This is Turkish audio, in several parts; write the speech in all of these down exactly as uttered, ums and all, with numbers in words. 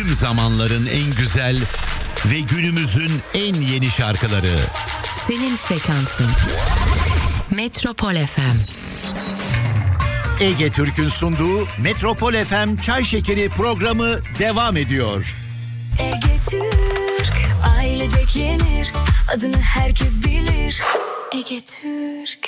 Tüm zamanların en güzel ve günümüzün en yeni şarkıları. Senin frekansın. Metropol F M. Ege Türk'ün sunduğu Metropol F M Çay Şekeri programı devam ediyor. Ege Türk, ailecek yenir, adını herkes bilir. Ege Türk.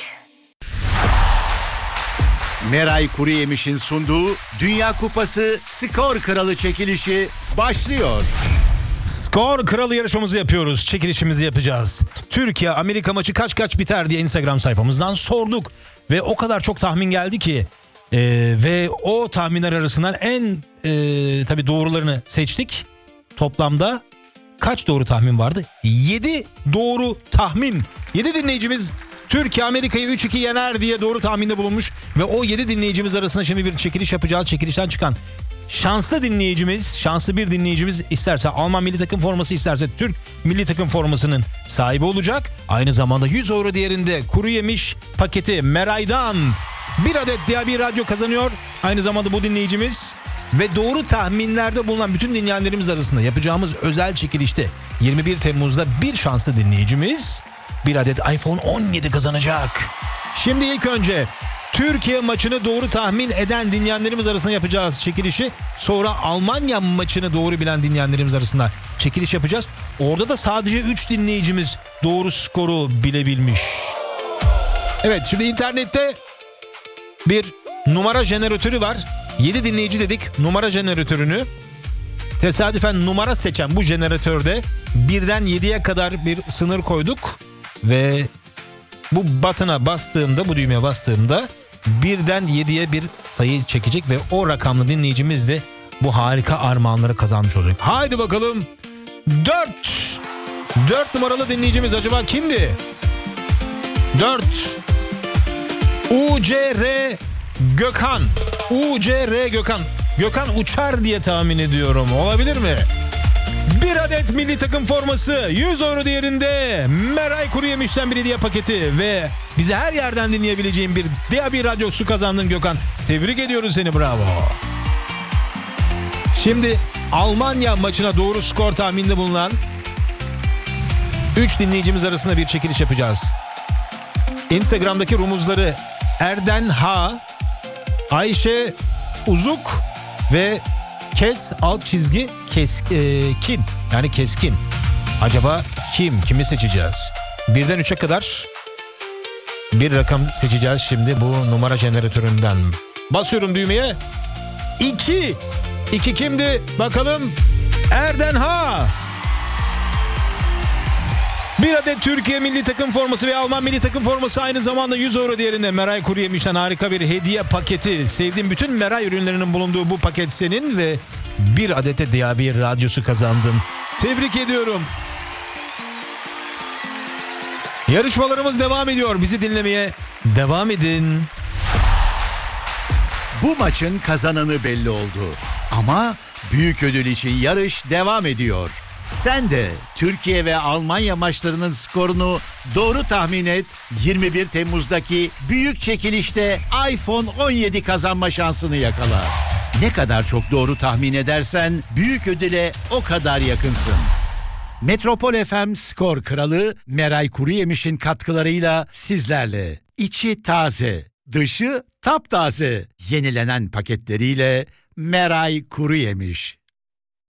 Meray Kuruyemiş'in sunduğu Dünya Kupası Skor Kralı çekilişi başlıyor. Skor Kralı yarışmamızı yapıyoruz. Çekilişimizi yapacağız. Türkiye Amerika maçı kaç kaç biter diye Instagram sayfamızdan sorduk. Ve o kadar çok tahmin geldi ki e, ve o tahminler arasından en e, tabii doğrularını seçtik. Toplamda kaç doğru tahmin vardı? yedi doğru tahmin. yedi dinleyicimiz Türkiye Amerika'yı üç iki yener diye doğru tahminde bulunmuş. Ve o yedi dinleyicimiz arasında şimdi bir çekiliş yapacağız. Çekilişten çıkan şanslı dinleyicimiz, şanslı bir dinleyicimiz isterse Alman milli takım forması, isterse Türk milli takım formasının sahibi olacak. Aynı zamanda yüz euro değerinde kuru yemiş paketi Meray'dan bir adet D A B radyo kazanıyor. Aynı zamanda bu dinleyicimiz ve doğru tahminlerde bulunan bütün dinleyenlerimiz arasında yapacağımız özel çekilişte yirmi bir Temmuz'da bir şanslı dinleyicimiz bir adet iPhone on yedi kazanacak. Şimdi ilk önce Türkiye maçını doğru tahmin eden dinleyenlerimiz arasında yapacağız çekilişi. Sonra Almanya maçını doğru bilen dinleyenlerimiz arasında çekiliş yapacağız. Orada da sadece üç dinleyicimiz doğru skoru bilebilmiş. Evet, şimdi internette bir numara jeneratörü var. yedi dinleyici dedik, numara jeneratörünü. Tesadüfen numara seçen bu jeneratörde birden yediye kadar bir sınır koyduk. Ve bu butona bastığımda, bu düğmeye bastığımda birden yediye bir sayı çekecek ve o rakamlı dinleyicimiz de bu harika armağanları kazanmış olacak. Haydi bakalım. dört. dört numaralı dinleyicimiz acaba kimdi? dört. U C R Gökhan. U C R Gökhan. Gökhan uçar diye tahmin ediyorum. Olabilir mi? Bir adet milli takım forması, yüz euro değerinde Meray Kuruyemiş'ten bir hediye paketi ve bizi her yerden dinleyebileceğin bir D A B radyosu kazandın Gökhan. Tebrik ediyoruz seni, bravo. Şimdi Almanya maçına doğru skor tahmininde bulunan üç dinleyicimiz arasında bir çekiliş yapacağız. Instagram'daki rumuzları Erden H, Ayşe Uzuk ve Kes alt çizgi keskin, yani keskin. Acaba kim? Kimi seçeceğiz? Birden üçe kadar bir rakam seçeceğiz şimdi bu numara jeneratöründen. Basıyorum düğmeye. İki. İki kimdi? Bakalım. Erden Ha. Bir adet Türkiye milli takım forması ve Alman milli takım forması, aynı zamanda yüz euro değerinde Meray Kuruyemiş'ten harika bir hediye paketi. Sevdiğim bütün Meray ürünlerinin bulunduğu bu paket senin ve bir adete D A B radyosu kazandın. Tebrik ediyorum. Yarışmalarımız devam ediyor. Bizi dinlemeye devam edin. Bu maçın kazananı belli oldu. Ama büyük ödül için yarış devam ediyor. Sen de Türkiye ve Almanya maçlarının skorunu doğru tahmin et. yirmi bir Temmuz'daki büyük çekilişte iPhone on yedi kazanma şansını yakala. Ne kadar çok doğru tahmin edersen büyük ödüle o kadar yakınsın. Metropol F M Skor Kralı Meray Kuruyemiş'in katkılarıyla sizlerle. İçi taze, dışı taptaze. Yenilenen paketleriyle Meray Kuruyemiş.